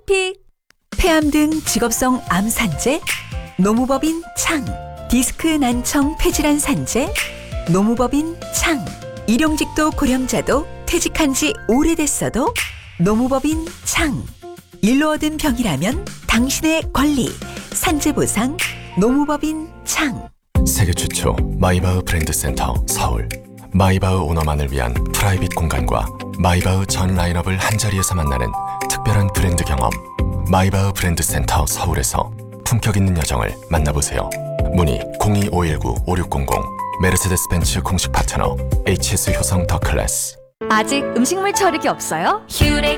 픽픽. 폐암 등 직업성 암 산재, 노무법인 창. 디스크 난청 폐질환 산재, 노무법인 창. 일용직도 고령자도 퇴직한 지 오래됐어도 노무법인 창. 일로 얻은 병이라면 당신의 권리. 산재보상 노무법인 창. 세계 최초 마이바흐 브랜드 센터 서울. 마이바흐 오너만을 위한 프라이빗 공간과 마이바흐 전 라인업을 한자리에서 만나는 특별한 브랜드 경험. 마이바흐 브랜드 센터 서울에서 품격 있는 여정을 만나보세요. 문의 02-519-5600. 메르세데스 벤츠 공식 파트너 HS 효성 더 클래스. 아직 음식물 처리기 없어요?